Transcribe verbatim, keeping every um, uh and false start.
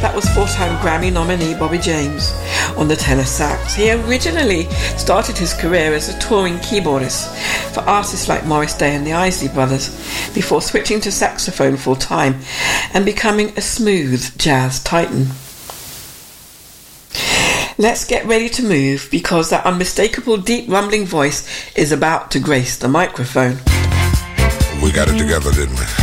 That was four-time Grammy nominee Bobby James on the tenor sax. He originally started his career as a touring keyboardist for artists like Morris Day and the Isley Brothers before switching to saxophone full-time and becoming a smooth jazz titan. Let's get ready to move because that unmistakable deep rumbling voice is about to grace the microphone. We got it together, didn't we?